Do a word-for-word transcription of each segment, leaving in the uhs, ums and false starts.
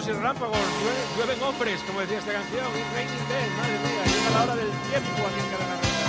truenos y relámpagos, llueven, llueven hombres, como decía esta canción, y raining day, madre mía, llega la hora del tiempo aquí en Cadena Raza.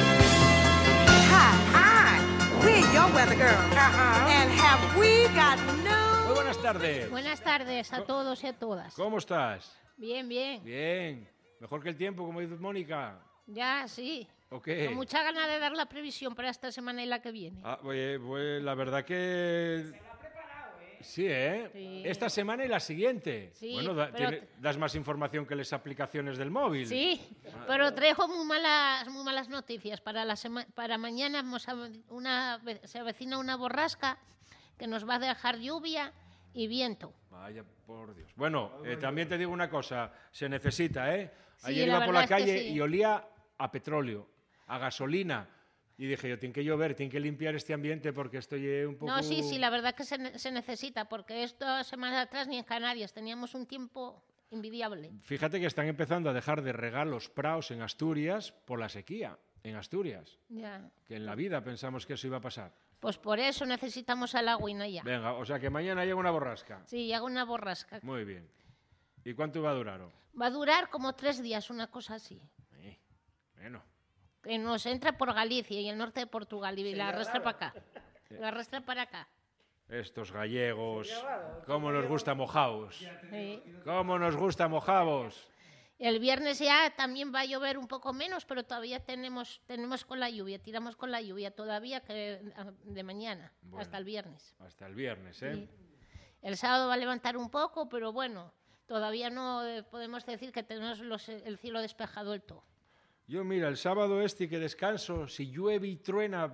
Hi, hi, we're your weather girl, uh-huh. And have we got no... Muy buenas tardes. Buenas tardes a todos y a todas. ¿Cómo estás? Bien, bien. Bien, mejor que el tiempo, como dice Mónica. Ya, sí. Ok. Con mucha ganas de dar la previsión para esta semana y la que viene. Ah, pues, pues la verdad que... Se lo ha preparado, ¿eh? Sí, ¿eh? Sí. Esta semana y la siguiente. Sí, bueno, da- pero tiene- das más información que las aplicaciones del móvil. Sí, pero traigo muy malas, muy malas noticias. Para, la sema- para mañana hemos ave- una, se avecina una borrasca que nos va a dejar lluvia y viento. Vaya, por Dios. Bueno, eh, también te digo una cosa, se necesita, ¿eh? Sí, Ayer la iba por la verdad es que calle sí. y olía a petróleo, a gasolina. Y dije yo, tiene que llover, tiene que limpiar este ambiente porque estoy eh, un poco... No, sí, sí, la verdad que se, ne- se necesita, porque esta semana atrás ni en Canarias teníamos un tiempo envidiable. Fíjate que están empezando a dejar de regar los praos en Asturias por la sequía, en Asturias. Ya. Que en la vida pensamos que eso iba a pasar. Pues por eso necesitamos el agüina ya. Venga, o sea que mañana llega una borrasca. Sí, hago una borrasca. Muy bien. ¿Y cuánto va a durar? oh? Va a durar como tres días, una cosa así. Eh, bueno, Que nos entra por Galicia y el norte de Portugal y la arrastra para acá. La arrastra para acá. estos gallegos, cómo nos gusta mojaos. Sí. Cómo nos gusta mojaos. El viernes ya también va a llover un poco menos, pero todavía tenemos, tenemos con la lluvia, tiramos con la lluvia todavía que de mañana, Bueno. hasta el viernes. Hasta el viernes, ¿eh? Sí. El sábado va a levantar un poco, pero bueno, todavía no eh, podemos decir que tenemos los- el cielo despejado del todo. Yo, mira, el sábado este que descanso, si llueve y truena,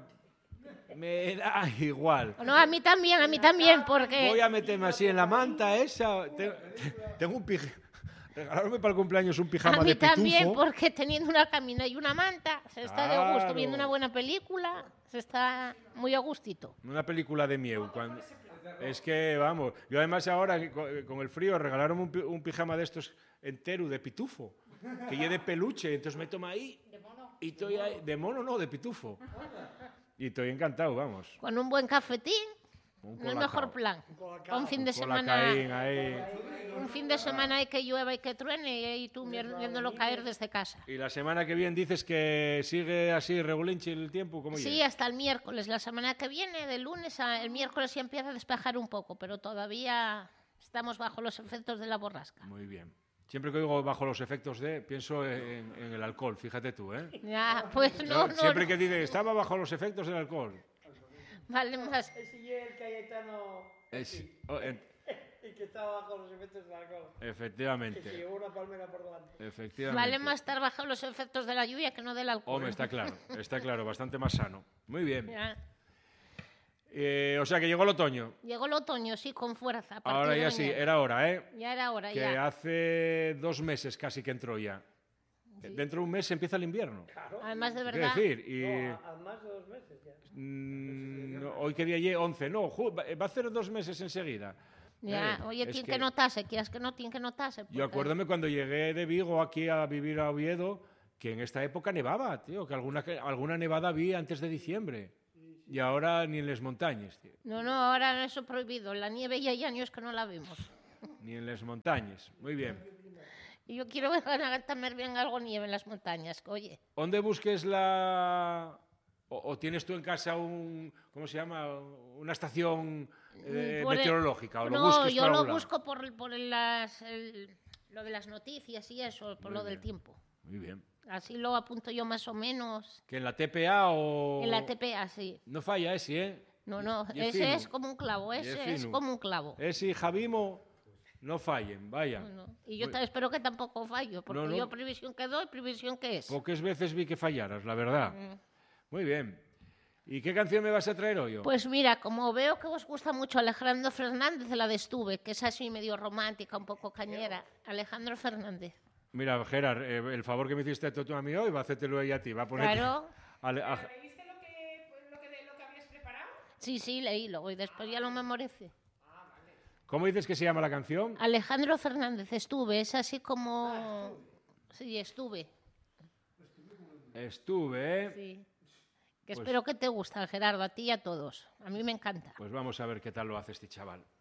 me da igual. No, a mí también, a mí también, porque... Voy a meterme así en la manta esa. Te- te- Tengo un pijama. Regalaronme para el cumpleaños un A pijama mí de pitufo. también, porque teniendo una camina y una manta, se está de gusto, Claro. viendo una buena película, se está muy a gustito. Una película de Mieu. Cuando... Es que, vamos, yo además ahora con con el frío regalaron un, pi- un pijama de estos entero de pitufo, que lleve de peluche, entonces me toma ahí. ¿De mono? Y estoy ahí, de mono no, de pitufo. Y estoy encantado, vamos. Con un buen cafetín, Un no el colacao. mejor plan. Un fin de Con la semana, caín ahí. un fin de semana hay que llueva y que truene y tú mier- viéndolo caer desde casa. Y la semana que viene dices que sigue así regulinche el tiempo, ¿cómo Sí, llega? hasta el miércoles. La semana que viene, de lunes a el miércoles ya empieza a despejar un poco, pero todavía estamos bajo los efectos de la borrasca. Muy bien. Siempre que oigo bajo los efectos de, pienso en, en el alcohol, fíjate tú, ¿eh? Ya, pues no, no, Siempre no. que dice, estaba bajo los efectos del alcohol. Vale más. Ese y el Cayetano Es- oh, en- y que estaba bajo los efectos del alcohol. Que se efectivamente, llevó una palmera por delante. efectivamente. Vale más estar bajo los efectos de la lluvia que no del alcohol. Hombre, está claro, está claro, bastante más sano. Muy bien. Ya. Eh, o sea que llegó el otoño. Llegó el otoño, sí, con fuerza. a partir Ahora de ya sí, mañana. era hora, ¿eh? Ya era hora, Que ya. hace dos meses casi que entró ya. Dentro de un mes empieza el invierno. Además, de Quiero verdad, decir, y... No, a, a más de dos meses ya. Mm, no, hoy qué día llegue, once, no, ju- va va a hacer dos meses enseguida. ya. Eh, Oye, es tiene que que notarse, quieras que no, tiene que notarse. Yo porque- acuérdame cuando llegué de Vigo aquí a vivir a Oviedo, que en esta época nevaba, tío, que alguna, que alguna nevada había antes de diciembre. Y ahora ni en las montañas, tío, No, no, ahora eso es prohibido. La nieve ya hay años que no la vemos. ni en las montañas. Muy bien. Y yo quiero ver a también bien algo nieve en las montañas. que, Oye, ¿Dónde busques la... O, o tienes tú en casa un... ¿Cómo se llama? Una estación eh, Por el- meteorológica? ¿O lo no, busques yo por lo algún lado? busco por, por las, el- lo de las noticias y eso, por Muy lo del bien. tiempo. Muy bien. Así lo apunto yo más o menos. ¿Que en la T P A o...? En la T P A, sí. No falla ese, ¿eh? No, no, Y es ese fino. es como un clavo, Y es ese es fino. como un clavo. Ese y Javimo no fallen, vaya. No, no. Y yo Muy- ta- espero que tampoco fallo, porque No, no. yo previsión que doy, previsión que es. Pocas veces vi que fallaras, la verdad. Mm. Muy bien. ¿Y qué canción me vas a traer hoy? oh? Pues mira, como veo que os gusta mucho Alejandro Fernández, la de Estuve, que es así medio romántica, un poco cañera. Alejandro Fernández. Mira, Gerard, eh, el favor que me hiciste tú a mí hoy, va a hacértelo ella a ti. Va a poner Claro. ¿Leíste lo que, lo, que, lo que habías preparado? Sí, sí, leílo y después ya lo memoricé. ¿Cómo dices que se llama la canción? Alejandro Fernández, Estuve, es así como... Sí, Estuve. Estuve, ¿eh? Sí. Que Pues- espero que te guste, Gerardo, a ti y a todos. A mí me encanta. Pues vamos a ver qué tal lo hace este chaval.